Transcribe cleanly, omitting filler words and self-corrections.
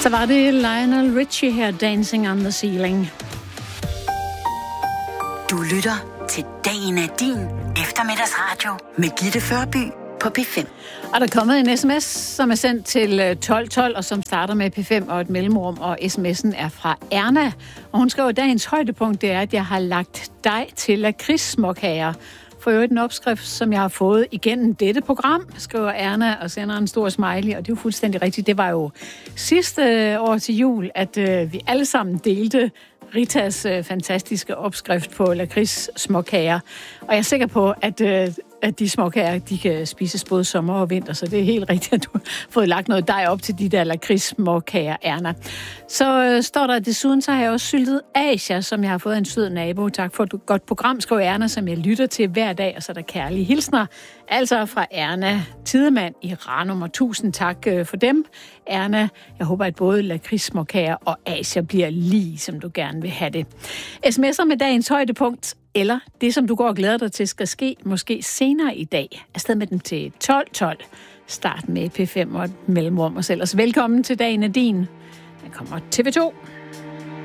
Så var det Lionel Richie her, Dancing on the Ceiling. Du lytter til Dagen er din eftermiddagsradio med Gitte Førby på P5. Og der er kommet en sms, som er sendt til 1212, og som starter med P5 og et mellemrum, og sms'en er fra Erna. Og hun skriver, at dagens højdepunkt det er, at jeg har lagt dig til lakridssmåkager. For øvrigt en opskrift, som jeg har fået igennem dette program, skriver Erna og sender en stor smiley, og det er jo fuldstændig rigtigt. Det var jo sidste år til jul, at vi alle sammen delte Ritas fantastiske opskrift på lakridssmåkager. Og jeg er sikker på, at de småkager, de kan spises både sommer og vinter, så det er helt rigtigt, at du har fået lagt noget dej op til de der lakridssmåkager, Erna. Så står der desuden, så har jeg også syltet Asia, som jeg har fået en sød nabo. Tak for et godt program, skriver Erna, som jeg lytter til hver dag, og så er der kærlige hilsner. Altså fra Erna Tidemand i Ranum, og tusind tak for dem, Erna. Jeg håber, at både lakridssmåkager og Asia bliver lige, som du gerne vil have det. SMS'er med dagens højdepunkt, eller det, som du går og glæder dig til, skal ske måske senere i dag. Afsted med den til 1212. Start med P5 og mellemrum os ellers. Velkommen til Dagen er din. Den kommer TV2.